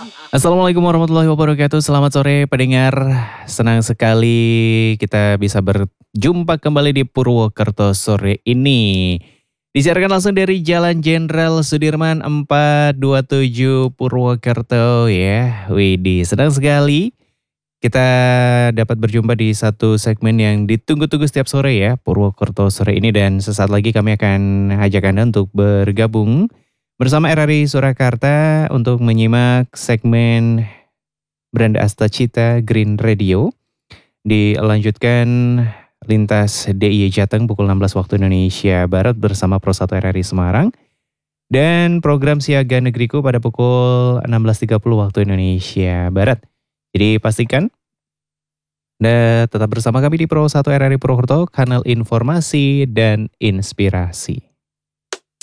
Assalamualaikum warahmatullahi wabarakatuh. Selamat sore pendengar. Senang sekali kita bisa berjumpa kembali di Purwokerto sore ini. Disiarkan langsung dari Jalan Jenderal Sudirman 427 Purwokerto ya. Widih, senang sekali kita dapat berjumpa di satu segmen yang ditunggu-tunggu setiap sore ya, Purwokerto sore ini, dan sesaat lagi kami akan ajak Anda untuk bergabung bersama RRI Surakarta untuk menyimak segmen Beranda Astacita Green Radio. Dilanjutkan lintas DIY Jateng pukul 16 waktu Indonesia Barat bersama Pro 1 RRI Semarang. Dan program Siaga Negeriku pada pukul 16.30 waktu Indonesia Barat. Jadi pastikan Anda tetap bersama kami di Pro 1 RRI Purwokerto, kanal informasi dan inspirasi.